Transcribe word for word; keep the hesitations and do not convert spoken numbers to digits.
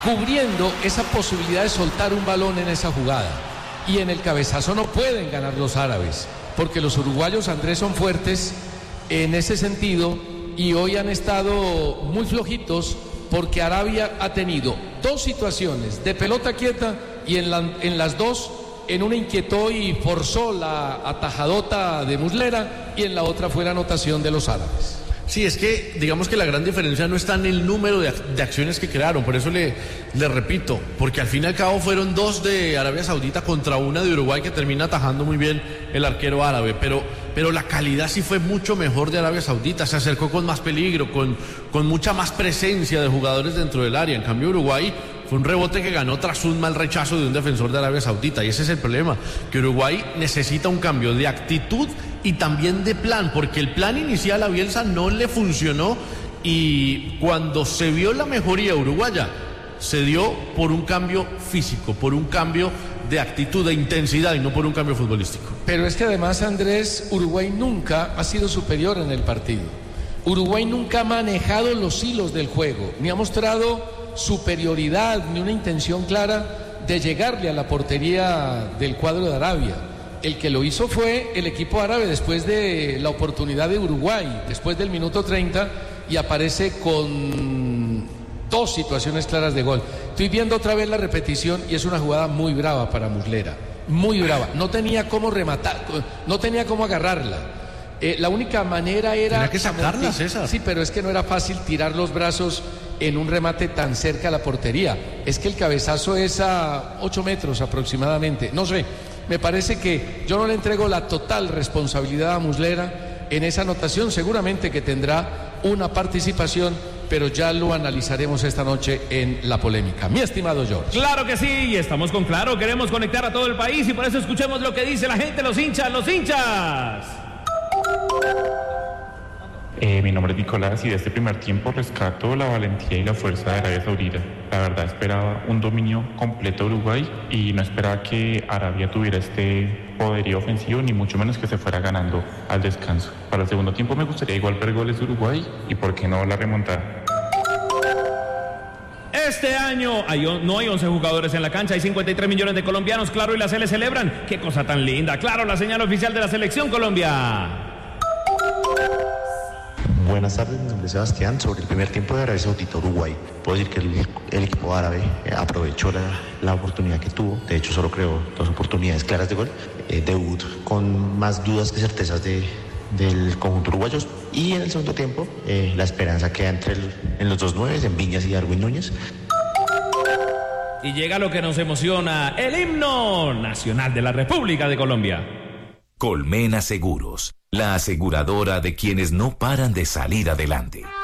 cubriendo esa posibilidad de soltar un balón en esa jugada. Y en el cabezazo no pueden ganar los árabes, porque los uruguayos, Andrés, son fuertes en ese sentido y hoy han estado muy flojitos porque Arabia ha tenido dos situaciones de pelota quieta y en, la, en las dos, en una inquietó y forzó la atajadota de Muslera y en la otra fue la anotación de los árabes. Sí, es que digamos que la gran diferencia no está en el número de, de acciones que crearon, por eso le, le repito, porque al fin y al cabo fueron dos de Arabia Saudita contra una de Uruguay que termina atajando muy bien el arquero árabe, pero, pero la calidad sí fue mucho mejor de Arabia Saudita, se acercó con más peligro, con, con mucha más presencia de jugadores dentro del área. En cambio Uruguay fue un rebote que ganó tras un mal rechazo de un defensor de Arabia Saudita, y ese es el problema, que Uruguay necesita un cambio de actitud y también de plan, porque el plan inicial a Bielsa no le funcionó y cuando se vio la mejoría uruguaya se dio por un cambio físico, por un cambio de actitud, de intensidad y no por un cambio futbolístico. Pero es que además, Andrés, Uruguay nunca ha sido superior en el partido. Uruguay nunca ha manejado los hilos del juego, ni ha mostrado superioridad, ni una intención clara de llegarle a la portería del cuadro de Arabia. El que lo hizo fue el equipo árabe después de la oportunidad de Uruguay, después del minuto treinta, y aparece con dos situaciones claras de gol. Estoy viendo otra vez la repetición y es una jugada muy brava para Muslera, muy brava. No tenía cómo rematar, no tenía cómo agarrarla. Eh, la única manera era... Tenía que sacarla, César. Sí, pero es que no era fácil tirar los brazos en un remate tan cerca a la portería. Es que el cabezazo es a ocho metros aproximadamente, no sé. Me parece que yo no le entrego la total responsabilidad a Muslera en esa anotación. Seguramente que tendrá una participación, pero ya lo analizaremos esta noche en la polémica. Mi estimado George. Claro que sí, y estamos con Claro. Queremos conectar a todo el país y por eso escuchemos lo que dice la gente, los hinchas, los hinchas. Eh, mi nombre es Nicolás y de este primer tiempo rescato la valentía y la fuerza de Arabia Saudita. La verdad esperaba un dominio completo de Uruguay y no esperaba que Arabia tuviera este poderío ofensivo, ni mucho menos que se fuera ganando al descanso. Para el segundo tiempo me gustaría igual ver goles de Uruguay y por qué no la remontada. Este año hay, no hay once jugadores en la cancha, hay cincuenta y tres millones de colombianos. Claro, y la Sele celebran. ¡Qué cosa tan linda! Claro, la señal oficial de la Selección Colombia. Buenas tardes, mi nombre es Sebastián. Sobre el primer tiempo de Arabia Saudita Uruguay, puedo decir que el, el equipo árabe eh, aprovechó la, la oportunidad que tuvo. De hecho, solo creó dos oportunidades claras de gol. Eh, debut con más dudas que certezas de, del conjunto uruguayo. Y en el segundo tiempo, eh, la esperanza queda entre el, en los dos nueves, en Viñas y Darwin Núñez. Y llega lo que nos emociona, el himno nacional de la República de Colombia. Colmena Seguros, la aseguradora de quienes no paran de salir adelante.